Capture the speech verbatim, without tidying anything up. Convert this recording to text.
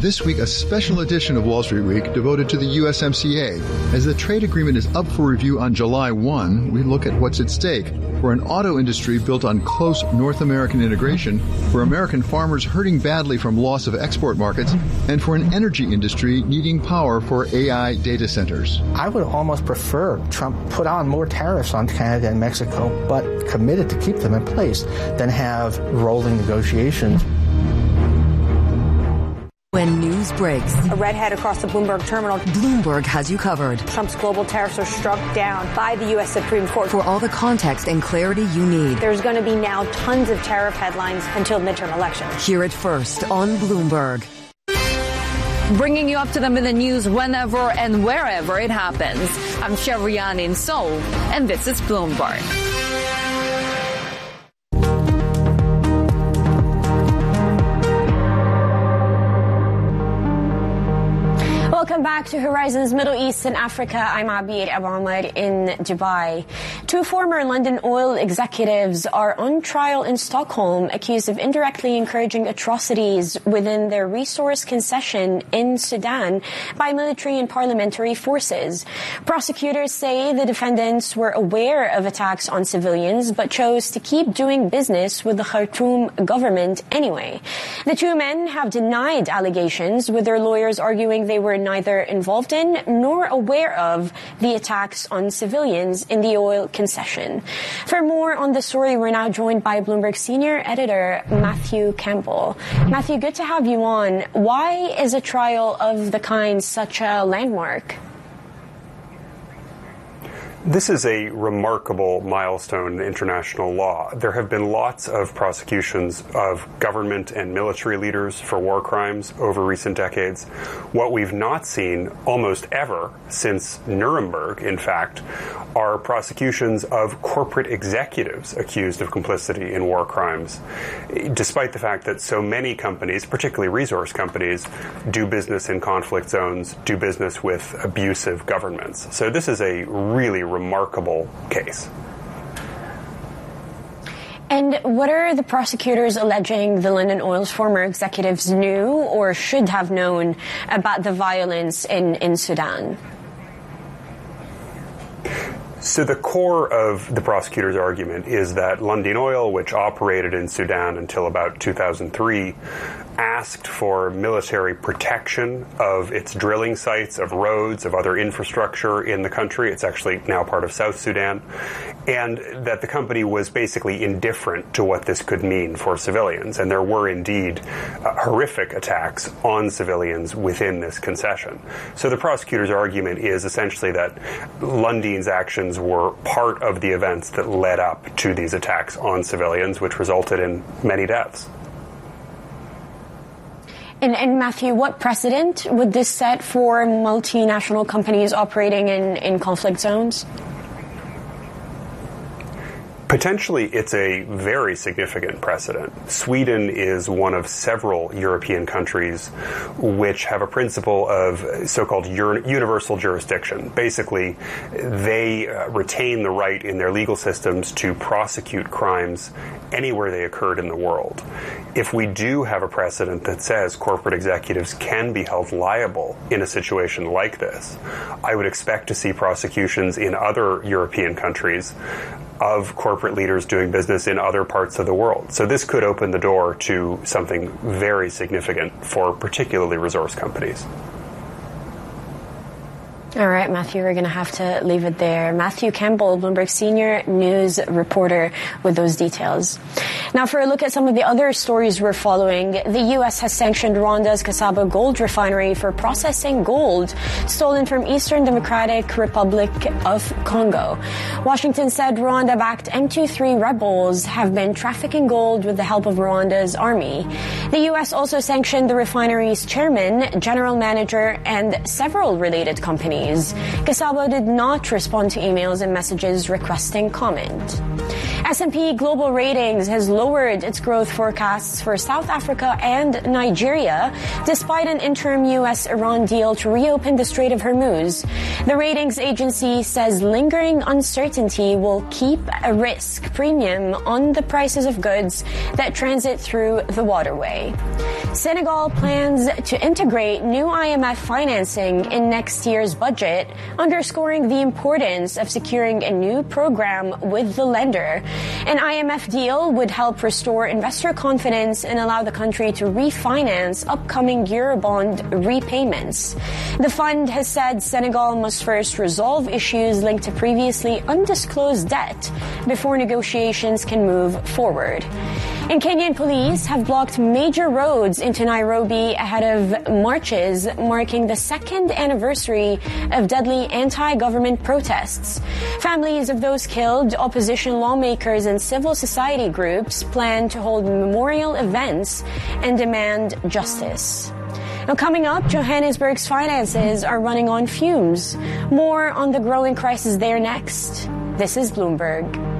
This week, a special edition of Wall Street Week devoted to the U S M C A. As the trade agreement is up for review on July first, we look at what's at stake for an auto industry built on close North American integration, for American farmers hurting badly from loss of export markets, and for an energy industry needing power for A I data centers. I would almost prefer Trump put on more tariffs on Canada and Mexico, but committed to keep them in place, than have rolling negotiations. When news breaks, a redhead across the Bloomberg terminal. Bloomberg has you covered. Trump's global tariffs are struck down by the U S Supreme Court. For all the context and clarity you need. There's going to be now tons of tariff headlines until midterm elections. Hear it first on Bloomberg. Bringing you up to the minute news whenever and wherever it happens. I'm Shevrian in Seoul, and this is Bloomberg. Welcome back to Horizons Middle East and Africa. I'm Abir Abahmed in Dubai. Two former London Oil executives are on trial in Stockholm, accused of indirectly encouraging atrocities within their resource concession in Sudan by military and parliamentary forces. Prosecutors say the defendants were aware of attacks on civilians but chose to keep doing business with the Khartoum government anyway. The two men have denied allegations, with their lawyers arguing they were not neither involved in nor aware of the attacks on civilians in the oil concession. For more on the story, we're now joined by Bloomberg senior editor Matthew Campbell. Matthew, good to have you on. Why is a trial of the kind such a landmark? This is a remarkable milestone in international law. There have been lots of prosecutions of government and military leaders for war crimes over recent decades. What we've not seen almost ever since Nuremberg, in fact, are prosecutions of corporate executives accused of complicity in war crimes, despite the fact that so many companies, particularly resource companies, do business in conflict zones, do business with abusive governments. So this is a really remarkable case. And what are the prosecutors alleging the London Oil's former executives knew or should have known about the violence in, in Sudan? So the core of the prosecutor's argument is that Lundin Oil, which operated in Sudan until about two thousand three, asked for military protection of its drilling sites, of roads, of other infrastructure in the country. It's actually now part of South Sudan. And that the company was basically indifferent to what this could mean for civilians. And there were indeed uh, horrific attacks on civilians within this concession. So the prosecutor's argument is essentially that Lundin's actions were part of the events that led up to these attacks on civilians, which resulted in many deaths. And, and Matthew, what precedent would this set for multinational companies operating in, in conflict zones? Potentially, it's a very significant precedent. Sweden is one of several European countries which have a principle of so-called universal jurisdiction. Basically, they uh, retain the right in their legal systems to prosecute crimes anywhere they occurred in the world. If we do have a precedent that says corporate executives can be held liable in a situation like this, I would expect to see prosecutions in other European countries of corporate leaders doing business in other parts of the world. So this could open the door to something very significant for particularly resource companies. All right, Matthew, we're going to have to leave it there. Matthew Campbell, Bloomberg senior news reporter, with those details. Now, for a look at some of the other stories we're following, the U S has sanctioned Rwanda's Kasaba Gold Refinery for processing gold stolen from Eastern Democratic Republic of Congo. Washington said Rwanda-backed M twenty-three rebels have been trafficking gold with the help of Rwanda's army. The U S also sanctioned the refinery's chairman, general manager, and several related companies. Kasaba did not respond to emails and messages requesting comment. S and P Global Ratings has lowered its growth forecasts for South Africa and Nigeria, despite an interim U S Iran deal to reopen the Strait of Hormuz. The ratings agency says lingering uncertainty will keep a risk premium on the prices of goods that transit through the waterway. Senegal plans to integrate new I M F financing in next year's budget, underscoring the importance of securing a new program with the lender. An I M F deal would help restore investor confidence and allow the country to refinance upcoming Eurobond repayments. The fund has said Senegal must first resolve issues linked to previously undisclosed debt before negotiations can move forward. And Kenyan police have blocked major roads into Nairobi ahead of marches marking the second anniversary of deadly anti-government protests. Families of those killed, opposition lawmakers, and civil society groups plan to hold memorial events and demand justice. Now, coming up, Johannesburg's finances are running on fumes. More on the growing crisis there next. This is Bloomberg.